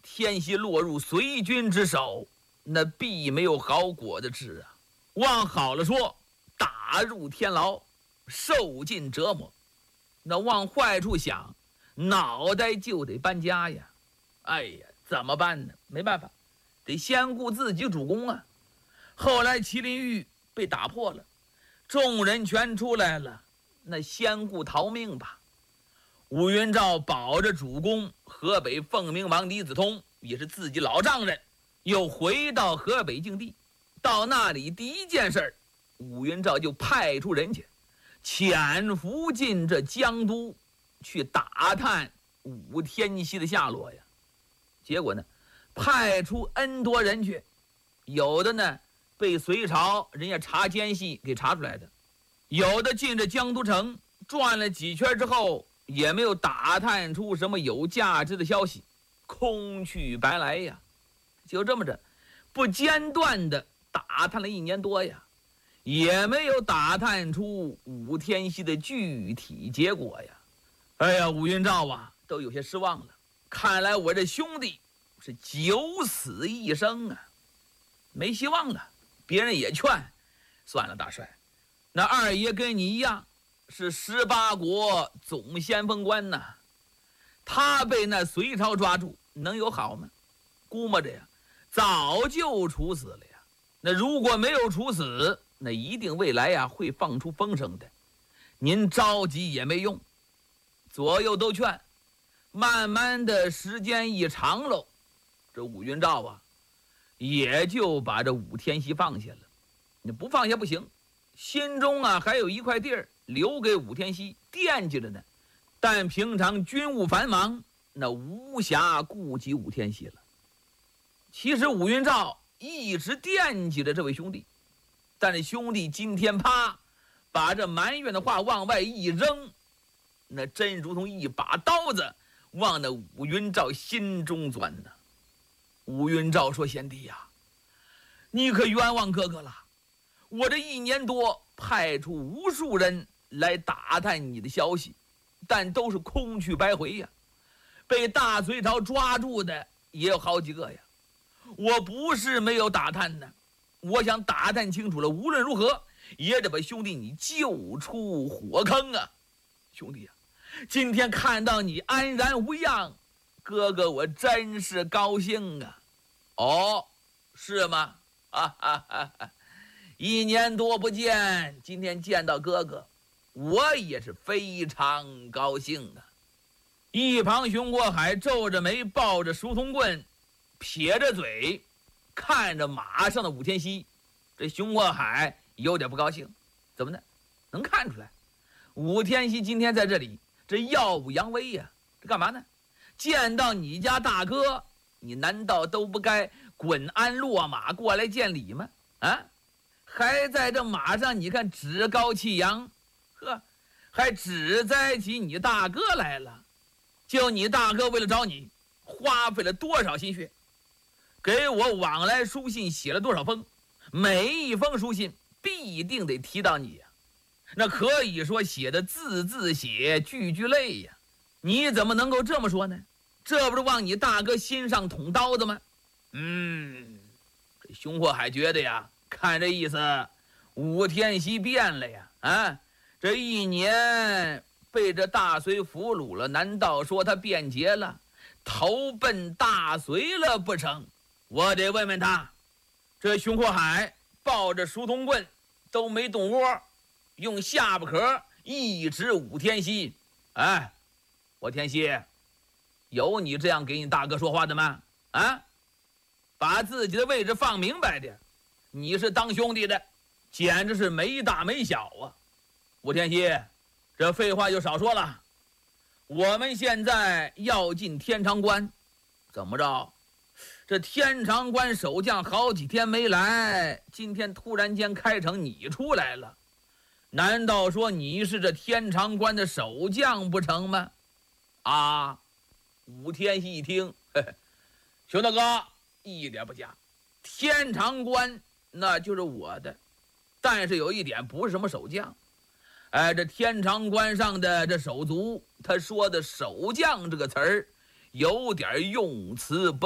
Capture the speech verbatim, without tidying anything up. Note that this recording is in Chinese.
天锡落入隋军之手，那必没有好果子吃啊。往好了说，打入天牢，受尽折磨；那往坏处想，脑袋就得搬家呀。哎呀，怎么办呢？没办法，得先顾自己主公啊。后来麒麟玉被打破了，众人全出来了，那先顾逃命吧。武云照保着主公河北凤鸣王李子通，也是自己老丈人，又回到河北境地。到那里第一件事，武云照就派出人去潜伏进这江都，去打探武天锡的下落呀。结果呢，派出 N 多人去，有的呢被隋朝人家查奸细给查出来的，有的进这江都城转了几圈之后，也没有打探出什么有价值的消息，空去白来呀。就这么着，不间断的打探了一年多呀，也没有打探出武天锡的具体结果呀。哎呀，武云照啊，都有些失望了。看来我这兄弟是九死一生啊，没希望了。别人也劝，算了，大帅，那二爷跟你一样是十八国总先锋官呐，他被那隋朝抓住，能有好吗？估摸着呀，早就处死了呀。那如果没有处死，那一定未来呀会放出风声的。您着急也没用，左右都劝，慢慢的时间一长喽，这武云照啊，也就把这武天锡放下了。你不放下不行，心中啊还有一块地儿留给武天锡，惦记着呢。但平常军务繁忙，那无暇顾及武天锡了。其实武云照一直惦记着这位兄弟，但是兄弟今天啪把这埋怨的话往外一扔，那真如同一把刀子往那武云照心中钻呢。武云照说：“贤弟呀，你可冤枉哥哥了。我这一年多派出无数人来打探你的消息，但都是空去白回呀。被大隋朝抓住的也有好几个呀。我不是没有打探呢，我想打探清楚了，无论如何也得把兄弟你救出火坑啊。兄弟呀，今天看到你安然无恙，哥哥我真是高兴啊。”“哦，是吗？啊哈哈哈！一年多不见，今天见到哥哥，我也是非常高兴啊。”一旁熊国海皱着眉，抱着书童棍，撇着嘴看着马上的武天锡。这熊国海有点不高兴，怎么呢？能看出来武天锡今天在这里，这耀武扬威呀，这干嘛呢？见到你家大哥，你难道都不该滚鞍落马过来见礼吗？啊，还在这马上你看趾高气扬，呵，还指摘起你大哥来了。就你大哥为了找你花费了多少心血，给我往来书信写了多少封，每一封书信必定得提到你呀，那可以说写的字字血，句句泪呀。你怎么能够这么说呢？这不是往你大哥心上捅刀子吗？嗯，这熊祸海觉得呀，看这意思，武天锡变了呀。啊，这一年被这大隋俘虏了，难道说他变节了，投奔大隋了不成？我得问问他。这熊祸海抱着书童棍都没动窝，用下巴壳一指武天锡：“哎，我天锡，有你这样给你大哥说话的吗？啊，把自己的位置放明白点，你是当兄弟的，简直是没大没小啊！武天锡，这废话就少说了。我们现在要进天长关，怎么着？这天长关守将好几天没来，今天突然间开城，你出来了，难道说你是这天长关的守将不成吗？”啊！武天锡一听，嘿嘿，熊大哥一点不假，天长关那就是我的，但是有一点不是什么守将。哎，这天长关上的这手足，他说的守将这个词儿有点用词不